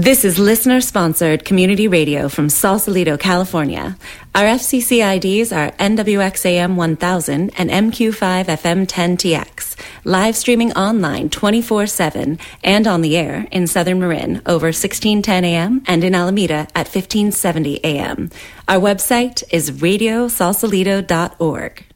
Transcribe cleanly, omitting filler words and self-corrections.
This is listener-sponsored community radio from Sausalito, California. Our FCC IDs are NWXAM 1000 and MQ5FM 10TX. Live streaming online 24/7 and on the air in Southern Marin over 1610 AM and in Alameda at 1570 AM. Our website is radiosausalito.org.